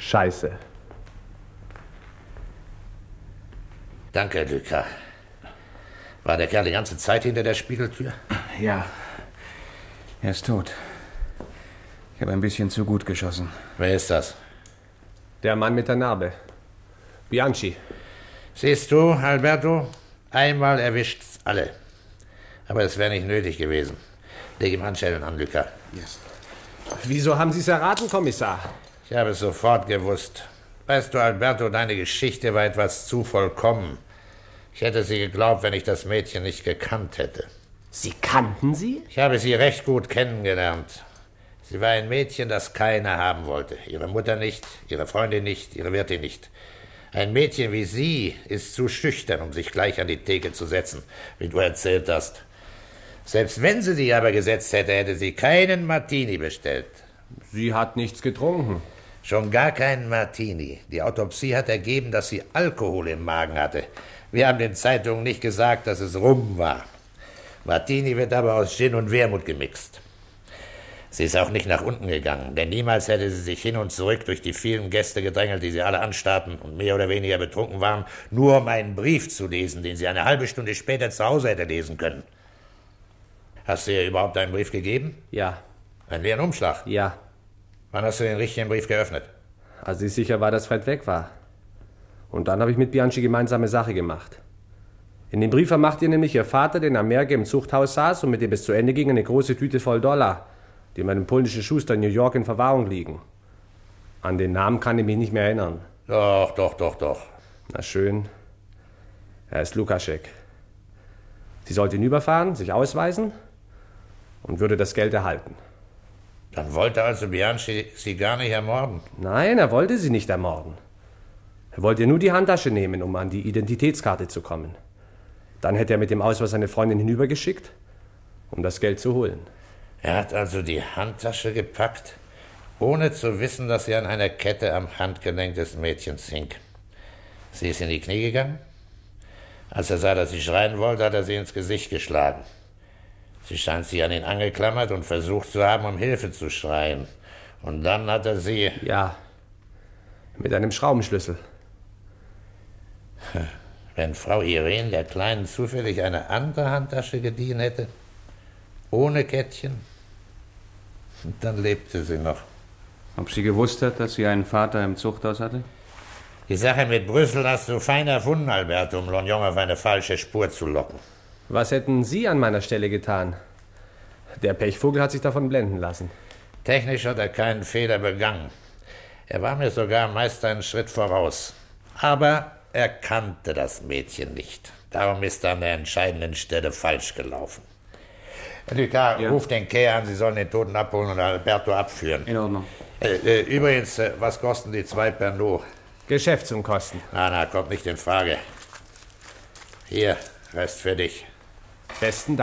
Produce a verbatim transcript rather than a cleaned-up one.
Scheiße. Danke, Lucas. War der Kerl die ganze Zeit hinter der Spiegeltür? Ja. Er ist tot. Ich habe ein bisschen zu gut geschossen. Wer ist das? Der Mann mit der Narbe. Bianchi. Siehst du, Alberto? Einmal erwischt's alle. Aber es wäre nicht nötig gewesen. Leg ihm Handschellen an, Lucas. Yes. Wieso haben Sie es erraten, Kommissar? Ich habe es sofort gewusst. Weißt du, Alberto, deine Geschichte war etwas zu vollkommen. Ich hätte sie geglaubt, wenn ich das Mädchen nicht gekannt hätte. Sie kannten sie? Ich habe sie recht gut kennengelernt. Sie war ein Mädchen, das keiner haben wollte. Ihre Mutter nicht, ihre Freundin nicht, ihre Wirtin nicht. Ein Mädchen wie sie ist zu schüchtern, um sich gleich an die Theke zu setzen, wie du erzählt hast. Selbst wenn sie sich aber gesetzt hätte, hätte sie keinen Martini bestellt. Sie hat nichts getrunken. Schon gar keinen Martini. Die Autopsie hat ergeben, dass sie Alkohol im Magen hatte. Wir haben den Zeitungen nicht gesagt, dass es Rum war. Martini wird aber aus Gin und Wermut gemixt. Sie ist auch nicht nach unten gegangen, denn niemals hätte sie sich hin und zurück durch die vielen Gäste gedrängelt, die sie alle anstarrten und mehr oder weniger betrunken waren, nur um einen Brief zu lesen, den sie eine halbe Stunde später zu Hause hätte lesen können. Hast du ihr überhaupt einen Brief gegeben? Ja. Einen leeren Umschlag? Ja. Wann hast du den richtigen Brief geöffnet? Als ich sicher war, dass Fred weg war. Und dann habe ich mit Bianchi gemeinsame Sache gemacht. In dem Brief vermacht ihr nämlich ihr Vater, der in Amerika im Zuchthaus saß und mit dem es zu Ende ging, eine große Tüte voll Dollar, die bei einem polnischen Schuster in New York in Verwahrung liegen. An den Namen kann ich mich nicht mehr erinnern. Doch, doch, doch, doch. Na schön. Er ist Lukaschek. Sie sollte hinüberfahren, sich ausweisen und würde das Geld erhalten. Dann wollte also Bianchi sie gar nicht ermorden? Nein, er wollte sie nicht ermorden. Er wollte nur die Handtasche nehmen, um an die Identitätskarte zu kommen. Dann hätte er mit dem Ausweis seine Freundin hinübergeschickt, um das Geld zu holen. Er hat also die Handtasche gepackt, ohne zu wissen, dass sie an einer Kette am Handgelenk des Mädchens hing. Sie ist in die Knie gegangen. Als er sah, dass sie schreien wollte, hat er sie ins Gesicht geschlagen. Sie scheint sich an ihn angeklammert und versucht zu haben, um Hilfe zu schreien. Und dann hat er sie... Ja, mit einem Schraubenschlüssel. Wenn Frau Irene der Kleinen zufällig eine andere Handtasche geliehen hätte, ohne Kettchen, dann lebte sie noch. Ob sie gewusst hat, dass sie einen Vater im Zuchthaus hatte? Die Sache mit Brüssel hast du fein erfunden, Alberto, um Lognon auf eine falsche Spur zu locken. Was hätten Sie an meiner Stelle getan? Der Pechvogel hat sich davon blenden lassen. Technisch hat er keinen Fehler begangen. Er war mir sogar meist einen Schritt voraus. Aber er kannte das Mädchen nicht. Darum ist er an der entscheidenden Stelle falsch gelaufen. Lucas, ja. Ruf den Kehr an, Sie sollen den Toten abholen und Alberto abführen. In Ordnung. Äh, äh, übrigens, äh, was kosten die zwei Pernod? Geschäftsunkosten. Na, na, kommt nicht in Frage. Hier, Rest für dich. Besten Dank.